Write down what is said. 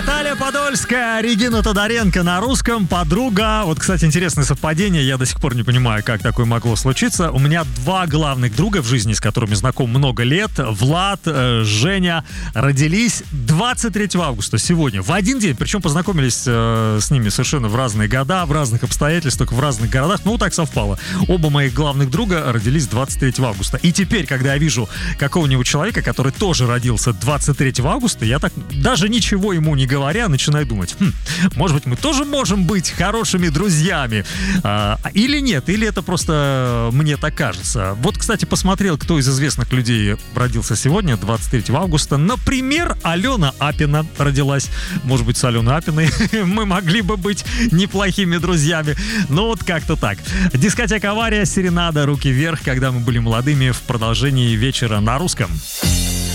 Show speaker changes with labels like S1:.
S1: Наталья Подольская, Регина Тодоренко на русском, подруга. Вот, кстати, интересное совпадение, я до сих пор не понимаю, как такое могло случиться. У меня два главных друга в жизни, с которыми знаком много лет, Влад, Женя, родились 23 августа, сегодня, в один день. Причем познакомились с ними совершенно в разные года, в разных обстоятельствах, в разных городах. Ну, так совпало. Оба моих главных друга родились 23 августа. И теперь, когда я вижу какого-нибудь человека, который тоже родился 23 августа, я так, даже ничего ему не говоря, начинаю думать, может быть, мы тоже можем быть хорошими друзьями, или нет, или это просто мне так кажется. Вот, кстати, посмотрел, кто из известных людей родился сегодня, 23 августа. Например, Алена Апина родилась. Может быть, с Аленой Апиной мы могли бы быть неплохими друзьями. Ну, вот как-то так. Дискотека «Авария», серенада «Руки вверх», когда мы были молодыми, в продолжении вечера на русском.